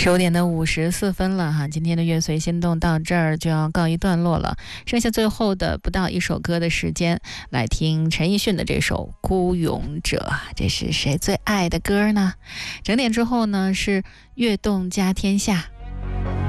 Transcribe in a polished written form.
15:54了哈，今天的乐随心动到这儿就要告一段落了，剩下最后的不到一首歌的时间，来听陈奕迅的这首《孤勇者》，这是谁最爱的歌呢？整点之后呢是悦动加天下。